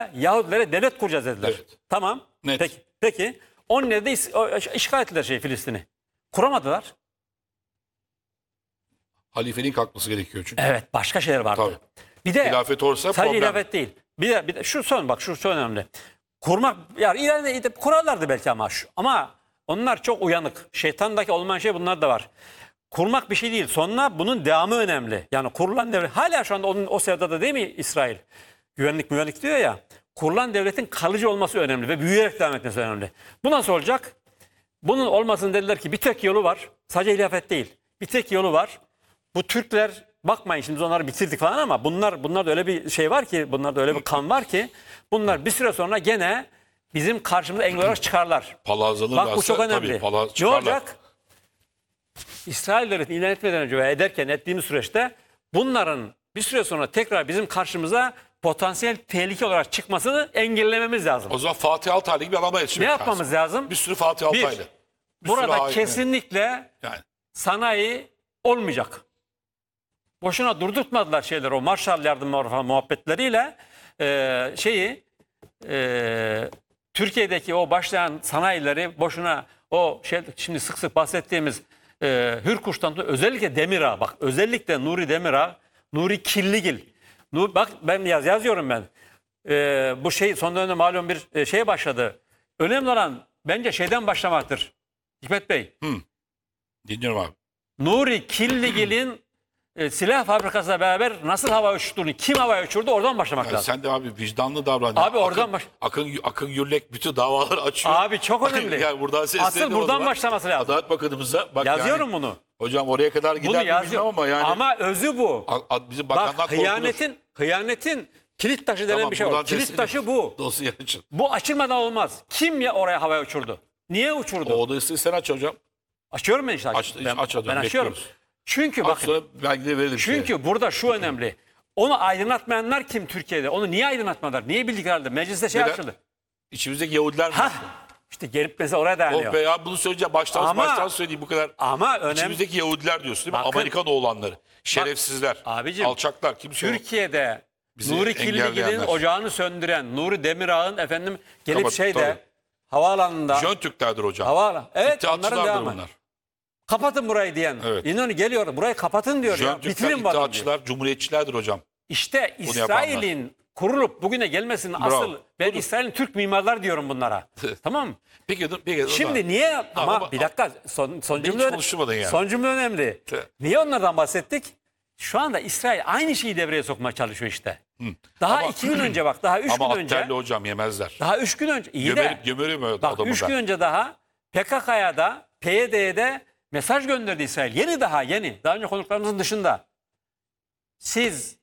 Yahudilere devlet kuracağız dediler. Evet. Tamam. Net. Peki. 17'de işgal ettiler Filistin'i. Kuramadılar. Halifeliğin kalkması gerekiyor çünkü. Evet, başka şeyler vardı. Tabii. Bir de Hilafet olursa sadece problem. hilafet değil. Bir de şu önemli. Kurmak yani ileride kurarlardı belki ama onlar çok uyanık. Şeytandaki olmayan şey bunlar da var. Kurmak bir şey değil. Sonra bunun devamı önemli. Yani kurulan devlet hala şu anda o sevdada değil mi İsrail? Güvenlik diyor ya. Kurulan devletin kalıcı olması önemli ve büyüyerek devam etmesi önemli. Bu nasıl olacak? Bunun olmasını dediler ki bir tek yolu var. Sadece hilafet değil. Bir tek yolu var. Bu Türkler bakmayın şimdi biz onları bitirdik falan ama bunlar da öyle bir şey var ki, bunlarda öyle bir kan var ki bunlar bir süre sonra gene bizim karşımıza engel olarak çıkarlar. Palazlanırlarsa Bak bu çok önemli. tabii Ne olacak? İsrail devletini ilan etmeden önce ve ettiğimiz süreçte bunların bir süre sonra tekrar bizim karşımıza potansiyel tehlike olarak çıkmasını engellememiz lazım. O zaman Fatih Altaylı gibi bir adama yetişmek Ne yapmamız lazım? Bir sürü Fatih Altaylı. Burada kesinlikle yani sanayi olmayacak. Boşuna durdurtmadılar şeyler o Marshall yardımları falan muhabbetleriyle Türkiye'deki o başlayan sanayileri boşuna şimdi sık sık bahsettiğimiz Hürkuş'tan özellikle Demirağ bak özellikle Nuri Demirağ, Nuri Killigil. Bak ben yazıyorum ben. Bu son dönemde malum bir şeye başladı. Önemli olan bence şeyden başlamaktır. Hikmet Bey. Dinliyorum abi. Nuri Killigil'in silah fabrikasıyla beraber nasıl hava uçurduğunu, kim hava uçurdu oradan başlamak lazım. Sen de abi vicdanlı davran. Abi oradan Akın Gürlek bütün davaları açıyor. Abi çok önemli. Yani buradan asıl buradan başlaması lazım. Adalet Bakanımıza bak yazıyorum yani, bunu. Hocam oraya kadar gider mi ama yani. Ama özü bu. Bizim bakanlar bak hıyanetin kilit taşı denen bir şey var. Kilit taşı bu. Dosya açın. Bu açılmadan olmaz. Kim ya oraya havaya uçurdu? Niye uçurdu? O odayı sen aç hocam. Açıyorum ben işte. Ben açıyorum. Çünkü bakın. Çünkü burada şu önemli. Onu aydınlatmayanlar kim Türkiye'de? Onu niye aydınlatmadılar? Niye bildiklerdi? Mecliste açıldı. İçimizdeki Yahudiler mi? İşte gelip mesela oraya dayanıyor. Oh be ya bunu söyleyeceğim. Baştan söyleyeyim bu kadar. Ama önemli. İçimizdeki Yahudiler diyorsun değil mi? Amerikan oğlanları. Şerefsizler. Abicim, alçaklar. Kimse Türkiye'de Nuri Killigil'in ocağını söndüren Nuri Demirağ'ın gelip havaalanında. Jön Türklerdir hocam. Havaalanı. Evet onların devamı. Bunlar. Kapatın burayı diyen. Evet. İnönü geliyor burayı kapatın diyor. Jön Türkler, İttihatçılar, Cumhuriyetçilerdir hocam. İşte İsrail'in kurulup bugüne gelmesinin asıl ben İsrail'in Türk mimarlar diyorum bunlara. Tamam mı? Peki şimdi niye ama bir dakika son cümle önemli. Niye onlardan bahsettik? Şu anda İsrail aynı şeyi devreye sokmaya çalışıyor işte. Daha 2 gün önce bak daha 3 gün önce. Ama hocam yemezler. Daha 3 gün önce. İyi de. Gömerim bak 3 gün önce daha PKK'ya da PYD'ye de mesaj gönderdi İsrail. Yeni. Daha önce konuklarımızın dışında. Siz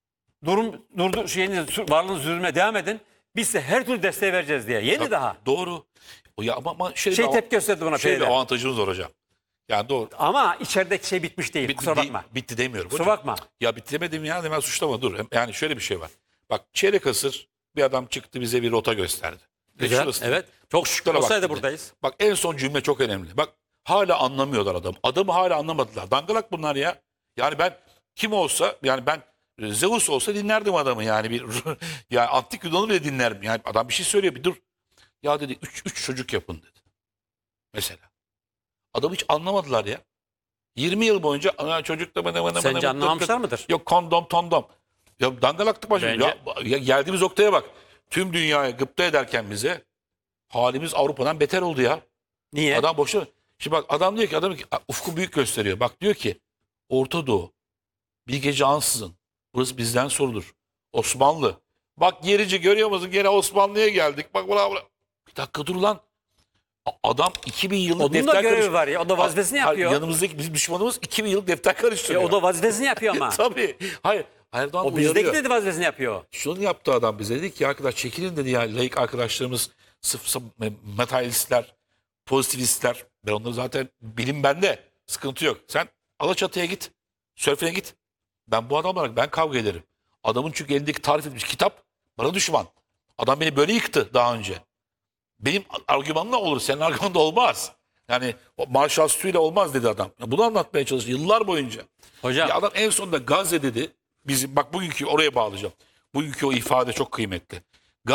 varlığınızı sürdürmeye devam edin. Biz size her türlü desteği vereceğiz diye. Yeni daha. Doğru. Ya ama tepki gösterdi buna. Bir avantajımız var hocam. Yani doğru. Ama içerideki şey bitmiş değil. Kusura bakma. Bitti demiyorum. Kusura bakma. Ya bitti demedim ya hemen suçlama dur. Yani şöyle bir şey var. Bak çeyrek asır bir adam çıktı bize bir rota gösterdi. Güzel. Evet. Çok şükür olsaydı buradayız. Bak en son cümle çok önemli. Bak hala anlamıyorlar adamı. Adamı hala anlamadılar. Dangalak bunlar ya. Yani ben kim olsa yani ben Zeus olsa dinlerdim adamı yani yani antik Yunan'ı bile dinlerim. Yani adam bir şey söylüyor bir dur. Ya dedi 3 çocuk yapın dedi. Mesela. Adamı hiç anlamadılar ya. 20 yıl boyunca çocuk da bana sence anlamamışlar mıdır? Yok kondom. Ya dangalaktık başımıza. Ya geldiğimiz noktaya bak. Tüm dünyaya gıpta ederken bize halimiz Avrupa'dan beter oldu ya. Niye? Adam boşuna. Şimdi bak adam diyor ki ufku büyük gösteriyor. Bak diyor ki Orta Doğu bir gece ansızın. Burası bizden sorulur. Osmanlı. Bak gerici görüyor musun? Gene Osmanlı'ya geldik. Bak bula. Bir dakika dur lan. Adam 2000 yıllık defter karıştırıyor. Onun da görevi var ya. O da vazifesini yapıyor. Yanımızdaki bizim düşmanımız 2000 yıllık defter karıştırıyor. O da vazifesini yapıyor ama. Tabii. Hayır. Erdoğan o bizdeki dedi vazifesini yapıyor. Şunu yaptı adam bize. Dedi ki arkadaş çekilin dedi ya. Laik arkadaşlarımız materyalistler, pozitivistler. Ben onları zaten bilim bende. Sıkıntı yok. Sen Alaçatı'ya git. Sörfene git. Ben bu adam olarak ben kavga ederim. Adamın çünkü elindeki tarif etmiş kitap bana düşman. Adam beni böyle yıktı daha önce. Benim argümanla olur. Senin argümanla olmaz. Yani Marshall Stew'yle olmaz dedi adam. Bunu anlatmaya çalıştı yıllar boyunca. Hocam. Ya adam en sonunda Gazze dedi. Bak bugünkü oraya bağlayacağım. Bugünkü o ifade çok kıymetli.